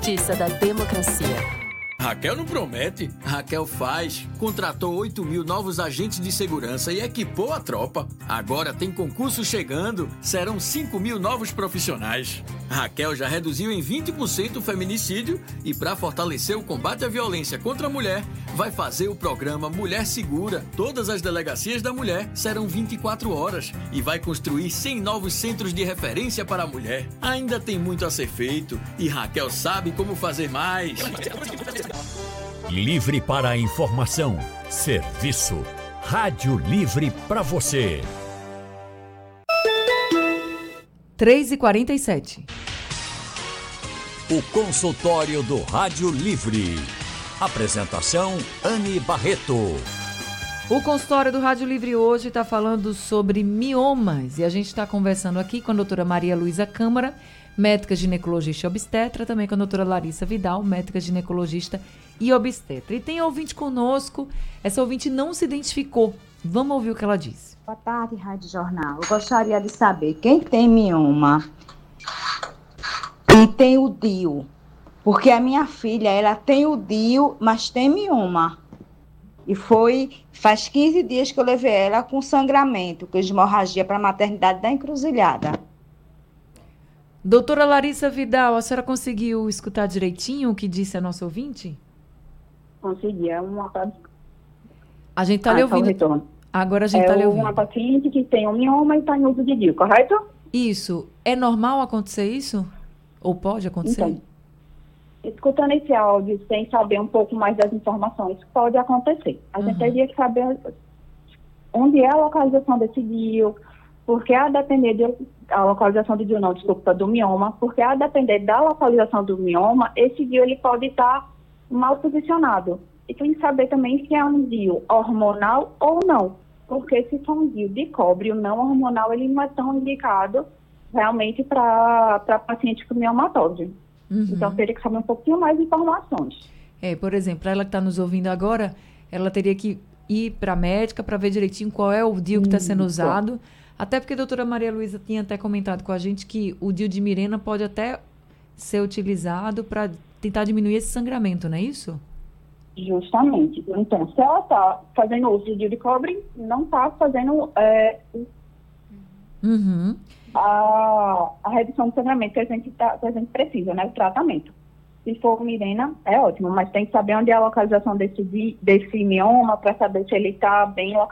Justiça da democracia. Raquel não promete, Raquel faz. Contratou 8 mil novos agentes de segurança e equipou a tropa. Agora tem concurso chegando, serão 5 mil novos profissionais. Raquel já reduziu em 20% o feminicídio e, para fortalecer o combate à violência contra a mulher, vai fazer o programa Mulher Segura. Todas as delegacias da mulher serão 24 horas e vai construir 100 novos centros de referência para a mulher. Ainda tem muito a ser feito e Raquel sabe como fazer mais. Livre para a informação, serviço, Rádio Livre para você. 3h47. O consultório do Rádio Livre. Apresentação, Anne Barreto. O consultório do Rádio Livre hoje está falando sobre miomas e a gente está conversando aqui com a doutora Maria Luísa Câmara, médica ginecologista e obstetra, também com a doutora Larissa Vidal, médica ginecologista e obstetra. E tem ouvinte conosco, essa ouvinte não se identificou. Vamos ouvir o que ela disse. Boa tarde, Rádio Jornal. Eu gostaria de saber quem tem mioma e tem o DIU. Porque a minha filha, ela tem o DIU, mas tem mioma. E faz 15 dias que eu levei ela com sangramento, com hemorragia para a maternidade da Encruzilhada. Doutora Larissa Vidal, a senhora conseguiu escutar direitinho o que disse a nossa ouvinte? Consegui, é uma... A gente está lhe ouvindo. Agora a gente está lhe ouvindo. É uma paciente que tem um mioma e está em uso de DIU, correto? Isso. É normal acontecer isso? Ou pode acontecer? Então, escutando esse áudio sem saber um pouco mais das informações, pode acontecer. A gente teria que saber onde é a localização desse DIU, porque a depender a localização do DIU, não, desculpa, do mioma, porque a depender da localização do mioma, esse DIU ele pode estar mal posicionado. E tem que saber também se é um DIU hormonal ou não, porque se for um DIU de cobre, o não hormonal, ele não é tão indicado realmente para paciente com miomatóide. Então, teria que saber um pouquinho mais de informações. Por exemplo, ela que está nos ouvindo agora, ela teria que ir para a médica para ver direitinho qual é o DIU que está sendo usado. Até porque a doutora Maria Luísa tinha até comentado com a gente que o DIU de Mirena pode até ser utilizado para tentar diminuir esse sangramento, não é isso? Justamente. Então, se ela está fazendo uso de DIU de cobre, não está fazendo a redução do sangramento que a gente precisa, né? O tratamento. Se for Mirena, é ótimo, mas tem que saber onde é a localização desse mioma para saber se ele está bem localizado.